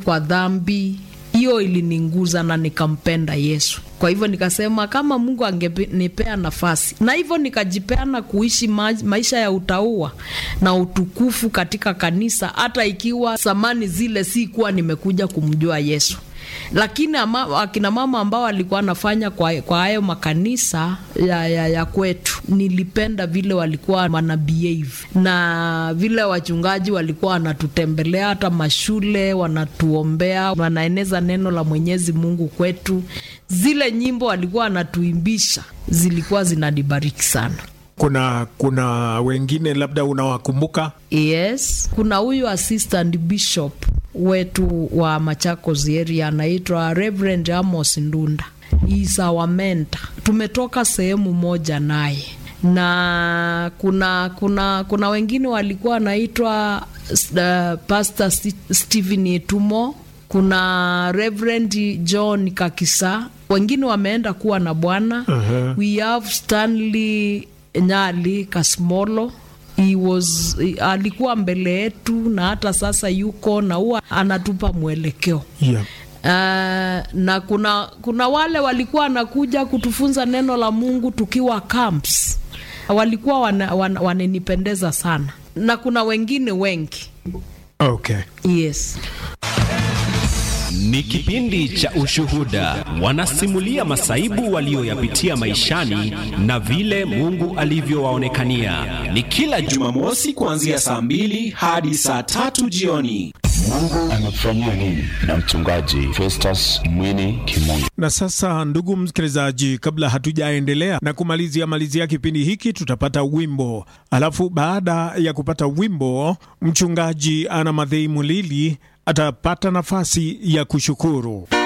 kwa dhambi. Hiyo ilininguza na nikampenda Yesu. Kwa hivyo nikasema kama Mungu angenipea nafasi, na hivyo nikajipeana kuishi maisha ya utauwa na utukufu katika kanisa, hata ikiwa zamani zile si kuwa nimekuja kumjua Yesu. Lakini akina mama ambao walikuwa nafanya kwa hayo makanisa ya kwetu, nilipenda vile walikuwa wanabehave na vile wachungaji walikuwa wanatutembelea hata mashule, wanatuombea, wanaeneza neno la Mwenyezi Mungu kwetu. Zile nyimbo walikuwa wanatuimbisha zilikuwa zinanibariki sana. Kuna wengine labda unawakumbuka? Yes, kuna huyu assistant bishop wetu wa Machakos area anaitwa Reverend Amos Ndunda. He is our mentor. Tumetoka sehemu moja naye. Na kuna wengine walikuwa wanaitwa Pastor Stephen Itumo, kuna Reverend John Kakisa, wengine wameenda kuwa na Bwana. We have Stanley Nyali Kasmolo. Alikuwa mbele yetu na hata sasa yuko na huwa anatupa mwelekeo. Yeah. Na kuna wale walikuwa wanakuja kutufunza neno la Mungu tukiwa camps. Walikuwa wananipendeza sana. Na kuna wengine wengi. Okay. Yes. Ni kipindi cha Ushuhuda. Wanasimulia masaibu walioyapitia maishani na vile Mungu alivyowaonekania. Ni kila Jumamosi kuanzia saa 2 hadi saa 3 jioni. Mungu anafanyia nini na mchungaji Festus Mwini Kimungu. Na sasa ndugu msikilizaji, kabla hatujaendelea na kumalizia kipindi hiki, tutapata wimbo. Alafu baada ya kupata wimbo, mchungaji Ana Mathei Mulili atapata nafasi ya kushukuru.